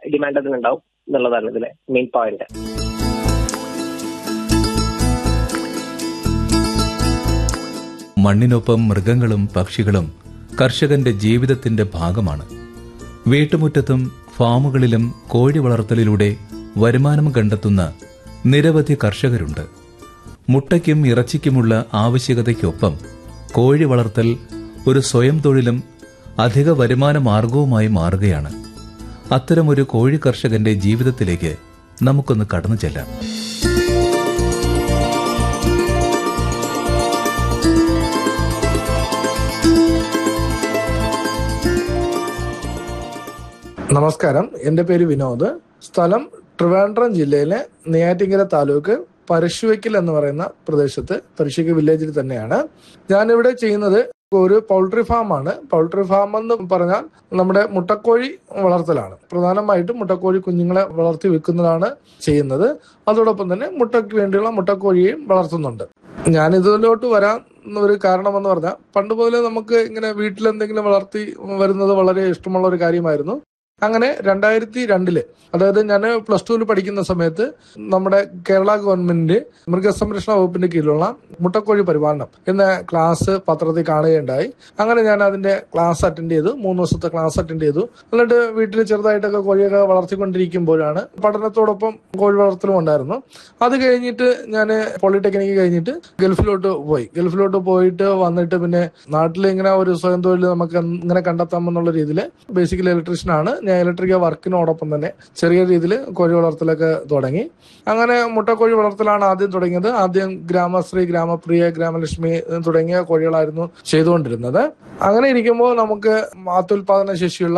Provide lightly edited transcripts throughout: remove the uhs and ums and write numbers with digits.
Demand അതിനുണ്ടാവും എന്നുള്ളതാണ് ഇതിലെ main point. മണ്ണിനൊപ്പം മൃഗങ്ങളും പക്ഷികളും കർഷകന്റെ ജീവിതത്തിന്റെ ഭാഗമാണ്. വീട്ടുമുറ്റത്തും ഫാമുകളിലും കോഴി വളർത്തലിലൂടെ വരുമാനം കണ്ടെത്തുന്ന നിരവധി കർഷകരുണ്ട്. മുട്ടയ്ക്കും ഇറച്ചിക്കുമുള്ള ആവശ്യകതയ്ക്കൊപ്പം കോഴി വളർത്തൽ ഒരു സ്വയം തൊഴിലും അധിക വരുമാന മാർഗവുമായി മാറുകയാണ്. അത്തരമൊരു കോഴി കർഷകന്റെ ജീവിതത്തിലേക്ക് നമുക്കൊന്ന് കടന്നു ചെല്ലാം. നമസ്കാരം, എൻ്റെ പേര് വിനോദ്. സ്ഥലം ട്രിവാൻഡ്രം ജില്ലയിലെ നെയ്യാറ്റിൻകര താലൂക്ക് പരശുവയ്ക്കൽ എന്ന് പറയുന്ന പ്രദേശത്ത്, പരശുവയ്ക്കൽ വില്ലേജിൽ തന്നെയാണ്. ഞാനിവിടെ ചെയ്യുന്നത് ഒരു പൗൾട്രി ഫാമാണ്. പൗൾട്രി ഫാം എന്ന് പറഞ്ഞാൽ നമ്മുടെ മുട്ടക്കോഴി വളർത്തലാണ്. പ്രധാനമായിട്ടും മുട്ടക്കോഴി കുഞ്ഞുങ്ങളെ വളർത്തി വിൽക്കുന്നതാണ് ചെയ്യുന്നത്. അതോടൊപ്പം തന്നെ മുട്ടയ്ക്ക് വേണ്ടിയുള്ള മുട്ടക്കോഴിയെയും വളർത്തുന്നുണ്ട്. ഞാനിതിലോട്ട് വരാൻ ഒരു കാരണമെന്ന് പറഞ്ഞാൽ, പണ്ട് മുതലേ നമുക്ക് ഇങ്ങനെ വീട്ടിലെന്തെങ്കിലും വളർത്തി വരുന്നത് വളരെ ഇഷ്ടമുള്ള ഒരു കാര്യമായിരുന്നു. അങ്ങനെ 2002 അതായത് ഞാൻ +2 പഠിക്കുന്ന സമയത്ത് നമ്മുടെ കേരള ഗവൺമെന്റ് മൃഗസംരക്ഷണ വകുപ്പിന്റെ കീഴിലുള്ള മുട്ടക്കോഴി പരിപാലനം എന്ന ക്ലാസ് പത്രത്തിൽ കാണുകയുണ്ടായി. അങ്ങനെ ഞാൻ അതിന്റെ ക്ലാസ് അറ്റൻഡ് ചെയ്തു. 3 ദിവസത്തെ ക്ലാസ് അറ്റൻഡ് ചെയ്തു. എന്നിട്ട് വീട്ടിൽ ചെറുതായിട്ടൊക്കെ കോഴിയൊക്കെ വളർത്തിക്കൊണ്ടിരിക്കുമ്പോഴാണ് പഠനത്തോടൊപ്പം കോഴി വളർത്തലും ഉണ്ടായിരുന്നു. അത് കഴിഞ്ഞിട്ട് ഞാൻ പോളിടെക്നിക്ക് കഴിഞ്ഞിട്ട് ഗൾഫിലോട്ട് പോയിട്ട് വന്നിട്ട് പിന്നെ നാട്ടിൽ ഇങ്ങനെ ഒരു സ്വയം തൊഴിൽ നമുക്ക് ഇങ്ങനെ കണ്ടെത്താമെന്നുള്ള രീതിയിൽ ബേസിക്കലി ഇലക്ട്രീഷ്യനാണ്. ഞാൻ ഇലക്ട്രിക്കൽ വർക്കിനോടൊപ്പം തന്നെ ചെറിയ രീതിയിൽ കോഴി വളർത്തലൊക്കെ തുടങ്ങി. അങ്ങനെ മുട്ടക്കോഴി വളർത്തലാണ് ആദ്യം തുടങ്ങിയത്. ആദ്യം ഗ്രാമശ്രീ, ഗ്രാമപ്രിയ, ഗ്രാമലക്ഷ്മി തുടങ്ങിയ കോഴികളായിരുന്നു ചെയ്തുകൊണ്ടിരുന്നത്. അങ്ങനെ ഇരിക്കുമ്പോൾ നമുക്ക് അത്യുൽപാദന ശേഷിയുള്ള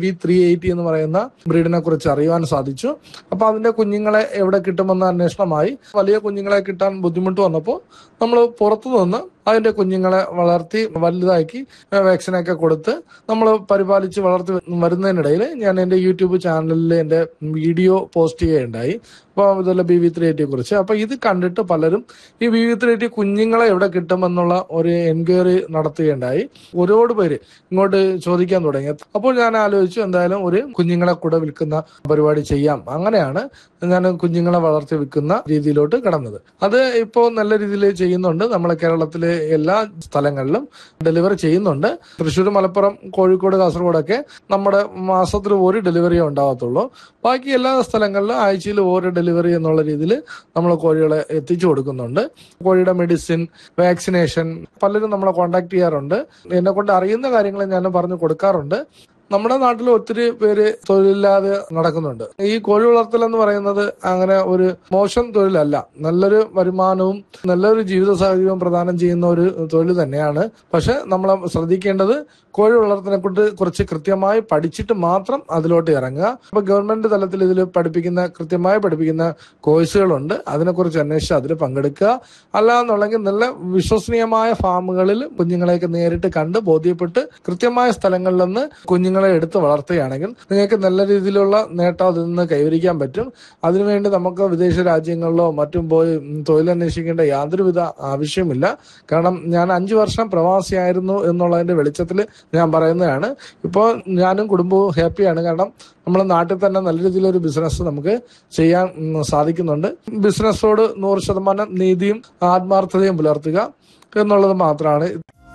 BV380 എന്ന് പറയുന്ന ബ്രീഡിനെ കുറിച്ച് അറിയുവാൻ സാധിച്ചു. അപ്പൊ അതിന്റെ കുഞ്ഞുങ്ങളെ എവിടെ കിട്ടുമെന്ന അന്വേഷണമായി. വലിയ കുഞ്ഞുങ്ങളെ കിട്ടാൻ ബുദ്ധിമുട്ട് വന്നപ്പോൾ നമ്മൾ പുറത്തുനിന്ന് അതിന്റെ കുഞ്ഞുങ്ങളെ വളർത്തി വലുതാക്കി വാക്സിനൊക്കെ കൊടുത്ത് നമ്മൾ പരിപാലിച്ച് വളർത്തി വരുന്നതിനിടയിൽ ഞാൻ എൻ്റെ യൂട്യൂബ് ചാനലിൽ എൻ്റെ വീഡിയോ പോസ്റ്റ് ചെയ്യുകയുണ്ടായി. അപ്പോൾ ഇതുപോലെ BV380 കുറിച്ച്. അപ്പൊ ഇത് കണ്ടിട്ട് പലരും ഈ BV380 കുഞ്ഞുങ്ങളെ എവിടെ കിട്ടുമെന്നുള്ള ഒരു എൻക്വയറി നടത്തുകയുണ്ടായി. ഒരുപാട് പേര് ഇങ്ങോട്ട് ചോദിക്കാൻ തുടങ്ങി. അപ്പോൾ ഞാൻ ആലോചിച്ചു, എന്തായാലും ഒരു കുഞ്ഞുങ്ങളെ കൂടെ വിൽക്കുന്ന പരിപാടി ചെയ്യാം. അങ്ങനെയാണ് ഞാൻ കുഞ്ഞുങ്ങളെ വളർത്തി വിൽക്കുന്ന രീതിയിലോട്ട് കടന്നത്. അത് ഇപ്പോൾ നല്ല രീതിയിൽ ചെയ്യുന്നുണ്ട്. നമ്മളെ കേരളത്തിലെ എല്ലാ സ്ഥലങ്ങളിലും ഡെലിവറി ചെയ്യുന്നുണ്ട്. തൃശ്ശൂർ, മലപ്പുറം, കോഴിക്കോട്, കാസർഗോഡൊക്കെ നമ്മുടെ മാസത്തിൽ ഒരു ഡെലിവറിയേ ഉണ്ടാകത്തുള്ളൂ. ബാക്കി എല്ലാ സ്ഥലങ്ങളിലും ആഴ്ചയിൽ ഒരു ഡെലിവറി എന്നുള്ള രീതിയിൽ നമ്മൾ കോഴികളെ എത്തിച്ചു കൊടുക്കുന്നുണ്ട്. കോഴിയുടെ മെഡിസിൻ, വാക്സിനേഷൻ പലരും നമ്മളെ കോൺടാക്ട് ചെയ്യാറുണ്ട്. എന്നെ കൊണ്ട് അറിയുന്ന കാര്യങ്ങൾ ഞാൻ പറഞ്ഞു കൊടുക്കാറുണ്ട്. നമ്മുടെ നാട്ടിൽ ഒത്തിരി പേര് തൊഴിലില്ലാതെ നടക്കുന്നുണ്ട്. ഈ കോഴി വളർത്തൽ എന്ന് പറയുന്നത് അങ്ങനെ ഒരു മോശം തൊഴിലല്ല. നല്ലൊരു വരുമാനവും നല്ലൊരു ജീവിത സാഹചര്യവും പ്രദാനം ചെയ്യുന്ന ഒരു തൊഴിൽ തന്നെയാണ്. പക്ഷെ നമ്മൾ ശ്രദ്ധിക്കേണ്ടത് കോഴി വളർത്തലിനെ കുറിച്ച് കൃത്യമായി പഠിച്ചിട്ട് മാത്രം അതിലോട്ട് ഇറങ്ങുക. അപ്പൊ ഗവൺമെന്റ് തലത്തിൽ ഇതിൽ കൃത്യമായി പഠിപ്പിക്കുന്ന കോഴ്സുകളുണ്ട്. അതിനെക്കുറിച്ച് അന്വേഷിച്ച് അതിൽ പങ്കെടുക്കുക. അല്ലാന്നുണ്ടെങ്കിൽ നല്ല വിശ്വസനീയമായ ഫാമുകളിൽ കുഞ്ഞുങ്ങളെയൊക്കെ നേരിട്ട് കണ്ട് ബോധ്യപ്പെട്ട് കൃത്യമായ സ്ഥലങ്ങളിൽ നിന്ന് കുഞ്ഞുങ്ങളെ എടുത്ത് വളർത്തുകയാണെങ്കിൽ നിങ്ങൾക്ക് നല്ല രീതിയിലുള്ള നേട്ടം അതിൽ നിന്ന് കൈവരിക്കാൻ പറ്റും. അതിനുവേണ്ടി നമുക്ക് വിദേശ രാജ്യങ്ങളിലോ മറ്റും പോയി തൊഴിലന്വേഷിക്കേണ്ട യാതൊരുവിധ ആവശ്യമില്ല. കാരണം ഞാൻ 5 വർഷം പ്രവാസിയായിരുന്നു എന്നുള്ളതിന്റെ വെളിച്ചത്തിൽ ഞാൻ പറയുന്നതാണ്. ഇപ്പോൾ ഞാനും കുടുംബവും ഹാപ്പിയാണ്. കാരണം നമ്മുടെ നാട്ടിൽ തന്നെ നല്ല രീതിയിലൊരു ബിസിനസ് നമുക്ക് ചെയ്യാൻ സാധിക്കുന്നുണ്ട്. ബിസിനസ്സോട് 100% നീതിയും ആത്മാർത്ഥതയും പുലർത്തുക എന്നുള്ളത് മാത്രമാണ്.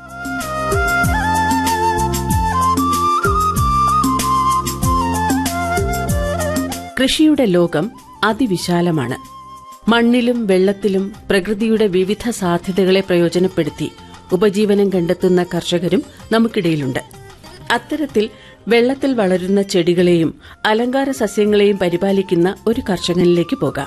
കൃഷിയുടെ ലോകം അതിവിശാലമാണ്. മണ്ണിലും വെള്ളത്തിലും പ്രകൃതിയുടെ വിവിധ സാധ്യതകളെ പ്രയോജനപ്പെടുത്തി ഉപജീവനം കണ്ടെത്തുന്ന കർഷകരും നമുക്കിടയിലുണ്ട്. അത്തരത്തിൽ വെള്ളത്തിൽ വളരുന്ന ചെടികളെയും അലങ്കാര സസ്യങ്ങളെയും പരിപാലിക്കുന്ന ഒരു കർഷകനിലേക്ക് പോകാം.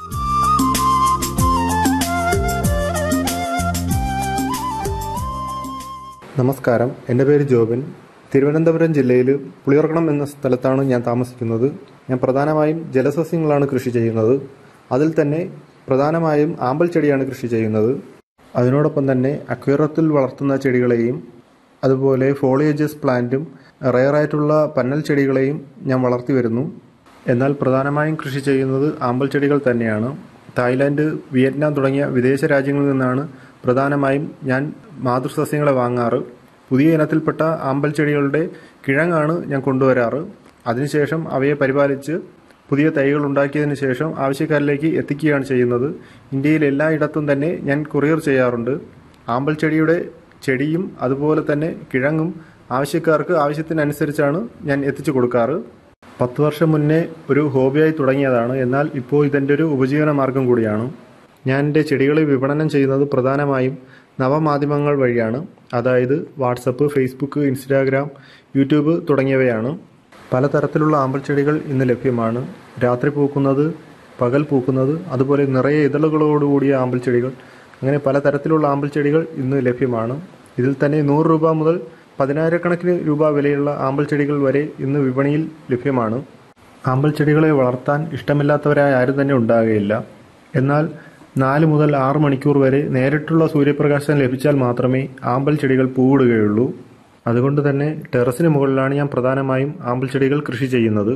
നമസ്കാരം, എൻ്റെ പേര് ജോബിൻ. തിരുവനന്തപുരം ജില്ലയിൽ പുളിയർക്കണം എന്ന സ്ഥലത്താണ് ഞാൻ താമസിക്കുന്നത്. ഞാൻ പ്രധാനമായും ജലസസ്യങ്ങളാണ് കൃഷി ചെയ്യുന്നത്. അതിൽ തന്നെ പ്രധാനമായും ആമ്പൽ ചെടിയാണ് കൃഷി ചെയ്യുന്നത്. അതിനോടൊപ്പം തന്നെ അക്വേറിയത്തിൽ വളർത്തുന്ന ചെടികളെയും അതുപോലെ ഫോളിയേജസ് പ്ലാന്റും റെയറായിട്ടുള്ള പന്നൽ ചെടികളെയും ഞാൻ വളർത്തി വരുന്നു. എന്നാൽ പ്രധാനമായും കൃഷി ചെയ്യുന്നത് ആമ്പൽ ചെടികൾ തന്നെയാണ്. തായ്ലാൻഡ്, വിയറ്റ്നാം തുടങ്ങിയ വിദേശ രാജ്യങ്ങളിൽ നിന്നാണ് പ്രധാനമായും ഞാൻ മാതൃസസ്യങ്ങളെ വാങ്ങാറ്. പുതിയ ഇനത്തിൽപ്പെട്ട ആമ്പൽ ചെടികളുടെ കിഴങ്ങാണ് ഞാൻ കൊണ്ടുവരാറ്. അതിനുശേഷം അവയെ പരിപാലിച്ച് പുതിയ തൈകൾ ഉണ്ടാക്കിയതിന് ശേഷം ആവശ്യക്കാരിലേക്ക് എത്തിക്കുകയാണ് ചെയ്യുന്നത്. ഇന്ത്യയിൽ എല്ലായിടത്തും തന്നെ ഞാൻ കൊറിയർ ചെയ്യാറുണ്ട്. ആമ്പൽ ചെടിയുടെ ചെടിയും അതുപോലെ തന്നെ കിഴങ്ങും ആവശ്യക്കാർക്ക് ആവശ്യത്തിനനുസരിച്ചാണ് ഞാൻ എത്തിച്ചു കൊടുക്കാറ്. 10 വർഷം മുന്നേ ഒരു ഹോബിയായി തുടങ്ങിയതാണ്. എന്നാൽ ഇപ്പോൾ ഇതെൻ്റെ ഒരു ഉപജീവന മാർഗം കൂടിയാണ്. ഞാൻ എൻ്റെ ചെടികളെ വിപണനം ചെയ്യുന്നത് പ്രധാനമായും നവമാധ്യമങ്ങൾ വഴിയാണ്. അതായത് വാട്സപ്പ്, ഫേസ്ബുക്ക്, ഇൻസ്റ്റാഗ്രാം, യൂട്യൂബ് തുടങ്ങിയവയാണ്. പലതരത്തിലുള്ള ആമ്പൽ ചെടികൾ ഇന്ന് ലഭ്യമാണ്. രാത്രി പൂക്കുന്നത്, പകൽ പൂക്കുന്നത്, അതുപോലെ നിറയെ ഇതളുകളോടുകൂടിയ ആമ്പൽ ചെടികൾ, അങ്ങനെ പലതരത്തിലുള്ള ആമ്പൽ ചെടികൾ ഇന്ന് ലഭ്യമാണ്. ഇതിൽ തന്നെ 100 രൂപ മുതൽ 10,000-കണക്കിന് രൂപ വിലയുള്ള ആമ്പൽ ചെടികൾ വരെ ഇന്ന് വിപണിയിൽ ലഭ്യമാണ്. ആമ്പൽ ചെടികളെ വളർത്താൻ ഇഷ്ടമില്ലാത്തവരായ ആരും തന്നെ ഉണ്ടാകുകയില്ല. എന്നാൽ 4 മുതൽ 6 മണിക്കൂർ വരെ നേരിട്ടുള്ള സൂര്യപ്രകാശം ലഭിച്ചാൽ മാത്രമേ ആമ്പൽ ചെടികൾ പൂവിടുകയുള്ളൂ. അതുകൊണ്ട് തന്നെ ടെറസിന് മുകളിലാണ് ഞാൻ പ്രധാനമായും ആമ്പൽ ചെടികൾ കൃഷി ചെയ്യുന്നത്.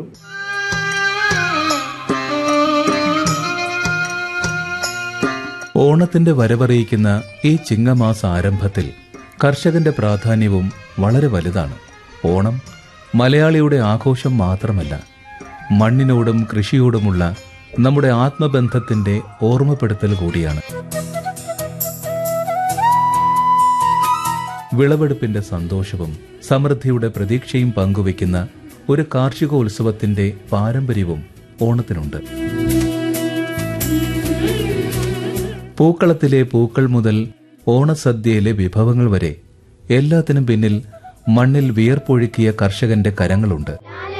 ഓണത്തിന്റെ വരവറിയിക്കുന്ന ഈ ചിങ്ങമാസ ആരംഭത്തിൽ കർഷകന്റെ പ്രാധാന്യവും വളരെ വലുതാണ്. ഓണം മലയാളിയുടെ ആഘോഷം മാത്രമല്ല, മണ്ണിനോടും കൃഷിയോടുമുള്ള നമ്മുടെ ആത്മബന്ധത്തിന്റെ ഓർമ്മപ്പെടുത്തൽ കൂടിയാണ്. വിളവെടുപ്പിന്റെ സന്തോഷവും സമൃദ്ധിയുടെ പ്രതീക്ഷയും പങ്കുവയ്ക്കുന്ന ഒരു കാർഷികോത്സവത്തിന്റെ പാരമ്പര്യവും ഓണത്തിനുണ്ട്. പൂക്കളത്തിലെ പൂക്കൾ മുതൽ ഓണസദ്യയിലെ വിഭവങ്ങൾ വരെ എല്ലാത്തിനും പിന്നിൽ മണ്ണിൽ വിയർപ്പൊഴുക്കിയ കർഷകന്റെ കരങ്ങളുണ്ട്.